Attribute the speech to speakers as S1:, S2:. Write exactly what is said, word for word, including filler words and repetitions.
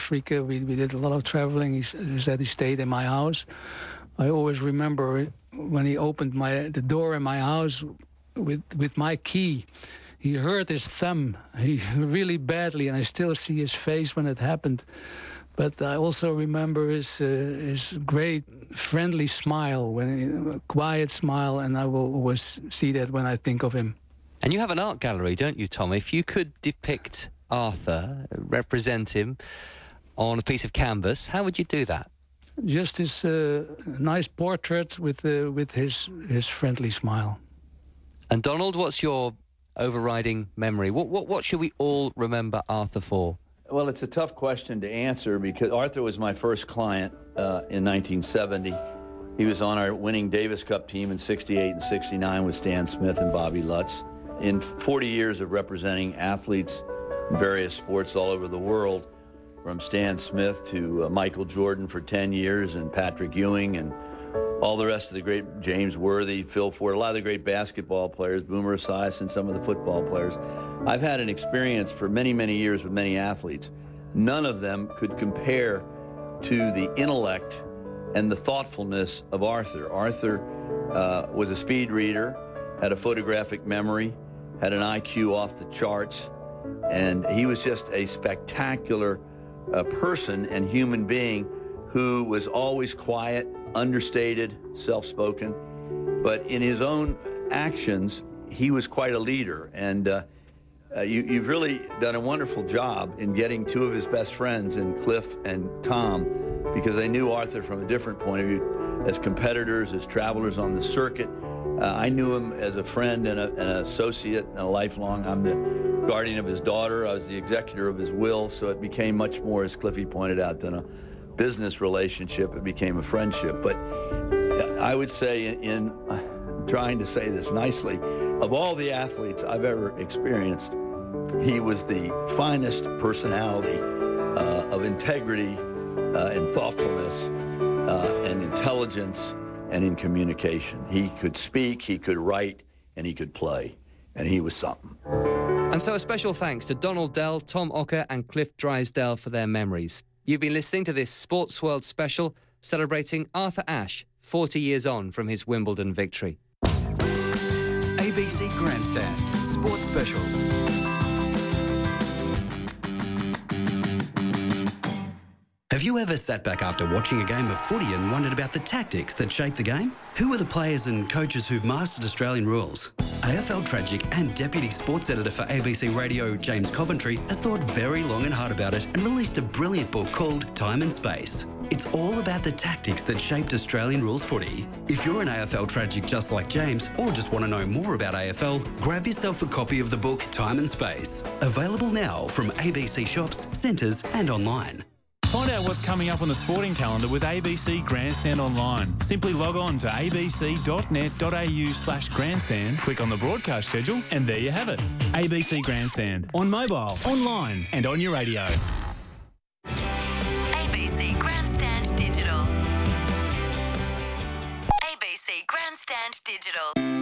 S1: Africa. We, we did a lot of traveling. He, s- he said he stayed in my house. I always remember when he opened my the door in my house with with my key. He hurt his thumb he really badly, and I still see his face when it happened. But I also remember his uh, his great friendly smile, when he, a quiet smile, and I will always see that when I think of him.
S2: And you have an art gallery, don't you, Tom? If you could depict Arthur, represent him on a piece of canvas, how would you do that?
S1: Just his uh, nice portrait with uh, with his his friendly smile.
S2: And Donald, what's your overriding memory? What what what should we all remember Arthur for?
S3: Well, it's a tough question to answer because Arthur was my first client uh, in nineteen seventy. He was on our winning Davis Cup team in sixty-eight and sixty-nine with Stan Smith and Bobby Lutz. In forty years of representing athletes in various sports all over the world, from Stan Smith to uh, Michael Jordan for ten years, and Patrick Ewing, and all the rest of the great James Worthy, Phil Ford, a lot of the great basketball players, Boomer Esiason, and some of the football players. I've had an experience for many, many years with many athletes. None of them could compare to the intellect and the thoughtfulness of Arthur. Arthur uh, was a speed reader, had a photographic memory, had an I Q off the charts, and he was just a spectacular uh, person and human being who was always quiet, understated, self-spoken, but in his own actions, he was quite a leader. And uh, uh, you, you've really done a wonderful job in getting two of his best friends, in Cliff and Tom, because I knew Arthur from a different point of view, as competitors, as travelers on the circuit. Uh, I knew him as a friend and, a, an associate and a lifelong. I'm the guardian of his daughter. I was the executor of his will, so it became much more, as Cliffy pointed out, than a business relationship. It became a friendship. But I would say, in, in trying to say this nicely, of all the athletes I've ever experienced, he was the finest personality uh, of integrity uh, and thoughtfulness uh, and intelligence and in communication. He could speak, he could write, and he could play, and he was something.
S2: And so a special thanks to Donald Dell, Tom Ocker and Cliff Drysdale for their memories. You've been listening to this Sports World special celebrating Arthur Ashe, forty years on from his Wimbledon victory.
S4: A B C Grandstand Sports Special. Have you ever sat back after watching a game of footy and wondered about the tactics that shape the game? Who are the players and coaches who've mastered Australian rules? A F L tragic and Deputy Sports Editor for A B C Radio, James Coventry, has thought very long and hard about it and released a brilliant book called Time and Space. It's all about the tactics that shaped Australian rules footy. If you're an A F L tragic just like James, or just want to know more about A F L, grab yourself a copy of the book Time and Space. Available now from A B C shops, centres and online.
S5: Find out what's coming up on the sporting calendar with A B C Grandstand Online. Simply log on to abc.net.au slash grandstand, click on the broadcast schedule, and there you have it. A B C Grandstand. On mobile, online, and on your radio.
S6: A B C Grandstand Digital. A B C Grandstand Digital.